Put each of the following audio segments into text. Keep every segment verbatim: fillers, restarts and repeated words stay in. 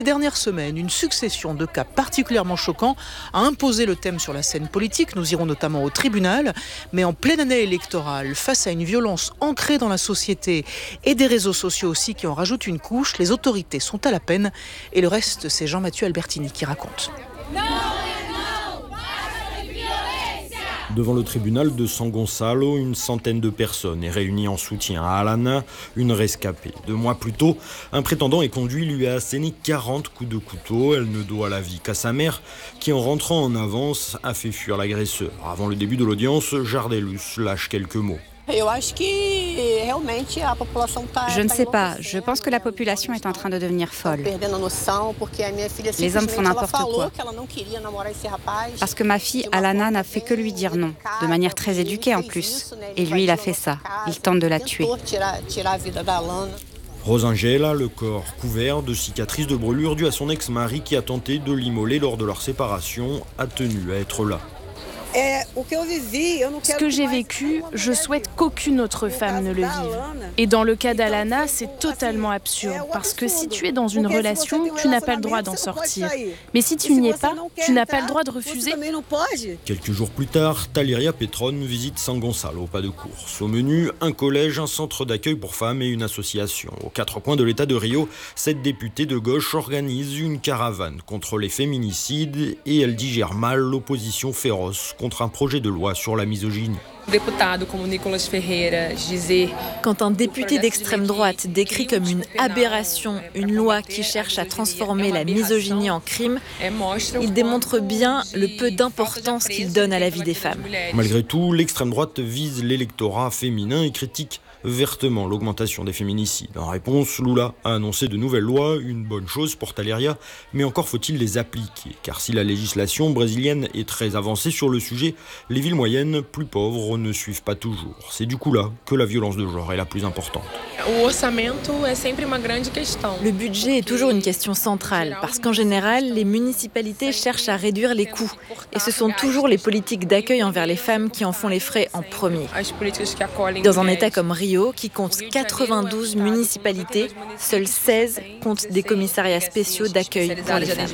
Ces dernières semaines, une succession de cas particulièrement choquants a imposé le thème sur la scène politique. Nous irons notamment au tribunal, mais en pleine année électorale, face à une violence ancrée dans la société et des réseaux sociaux aussi qui en rajoutent une couche, les autorités sont à la peine. Et le reste, c'est Jean-Mathieu Albertini qui raconte. Devant le tribunal de San Gonçalo, une centaine de personnes est réunie en soutien à Alana, une rescapée. Deux mois plus tôt, un prétendant est conduit lui a asséné quarante coups de couteau. Elle ne doit la vie qu'à sa mère, qui en rentrant en avance a fait fuir l'agresseur. Avant le début de l'audience, Jardelus lâche quelques mots. Je ne sais pas, je pense que la population est en train de devenir folle. Les hommes font n'importe quoi. Parce que ma fille, Alana, n'a fait que lui dire non, de manière très éduquée en plus. Et lui, il a fait ça. Il tente de la tuer. Rosangela, le corps couvert de cicatrices de brûlures dues à son ex-mari qui a tenté de l'immoler lors de leur séparation, a tenu à être là. Ce que j'ai vécu, je souhaite qu'aucune autre femme ne le vive. Et dans le cas d'Alana, c'est totalement absurde, parce que si tu es dans une relation, tu n'as pas le droit d'en sortir. Mais si tu n'y es pas, tu n'as pas le droit de refuser. Quelques jours plus tard, Taliria Petron visite San Gonçalo, pas de course. Au menu, un collège, un centre d'accueil pour femmes et une association. Aux quatre coins de l'État de Rio, cette députée de gauche organise une caravane contre les féminicides et elle digère mal l'opposition féroce contre un projet de loi sur la misogynie. Quand un député d'extrême droite décrit comme une aberration une loi qui cherche à transformer la misogynie en crime, il démontre bien le peu d'importance qu'il donne à la vie des femmes. Malgré tout, l'extrême droite vise l'électorat féminin et critique vertement l'augmentation des féminicides. En réponse, Lula a annoncé de nouvelles lois, une bonne chose pour Taliria, mais encore faut-il les appliquer. Car si la législation brésilienne est très avancée sur le sujet, les villes moyennes, plus pauvres, ne suivent pas toujours. C'est du coup là que la violence de genre est la plus importante. Le budget est toujours une question centrale, parce qu'en général, les municipalités cherchent à réduire les coûts. Et ce sont toujours les politiques d'accueil envers les femmes qui en font les frais en premier. Dans un État comme Rio, qui compte quatre-vingt-douze municipalités, seules seize comptent des commissariats spéciaux d'accueil pour les femmes.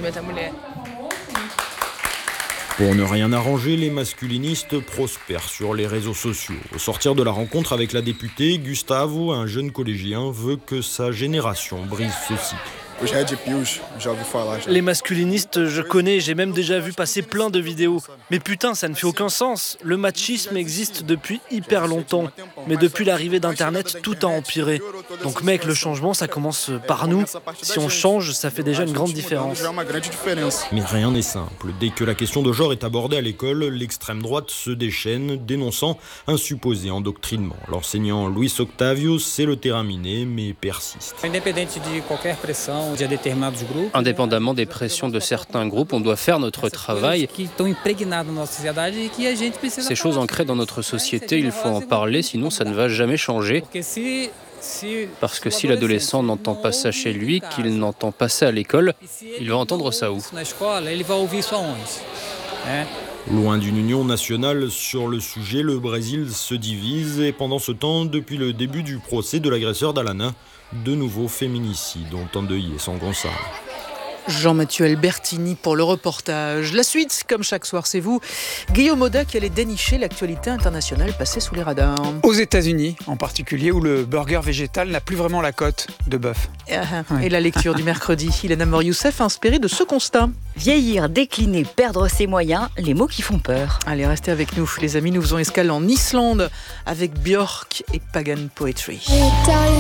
Pour ne rien arranger, les masculinistes prospèrent sur les réseaux sociaux. Au sortir de la rencontre avec la députée, Gustavo, un jeune collégien, veut que sa génération brise ce cycle. Les masculinistes, je connais, j'ai même déjà vu passer plein de vidéos. Mais putain, ça ne fait aucun sens. Le machisme existe depuis hyper longtemps. Mais depuis l'arrivée d'Internet, tout a empiré. Donc mec, le changement, ça commence par nous. Si on change, ça fait déjà une grande différence. Mais rien n'est simple. Dès que la question de genre est abordée à l'école, l'extrême droite se déchaîne, dénonçant un supposé endoctrinement. L'enseignant Luis Octavio sait le terrain miné, mais persiste. Indépendamment des pressions de certains groupes, on doit faire notre travail. Ces choses ancrées dans notre société, il faut en parler, sinon ça ne va jamais changer. Parce que si l'adolescent n'entend pas ça chez lui, qu'il n'entend pas ça à l'école, il va entendre ça où ? Loin d'une union nationale sur le sujet, le Brésil se divise et pendant ce temps, depuis le début du procès de l'agresseur d'Alana, de nouveaux féminicides ont endeuillé San Gonçalo. Jean-Mathieu Albertini pour le reportage. La suite, comme chaque soir, c'est vous, Guillaume Auda, qui allait dénicher l'actualité internationale passée sous les radars. Aux États-Unis, en particulier, où le burger végétal n'a plus vraiment la cote de bœuf. Ah, ouais. Et la lecture du mercredi, Ilana Mor-Youssef, inspirée de ce constat. Vieillir, décliner, perdre ses moyens, les mots qui font peur. Allez, restez avec nous, les amis. Nous faisons escale en Islande avec Björk et Pagan Poetry.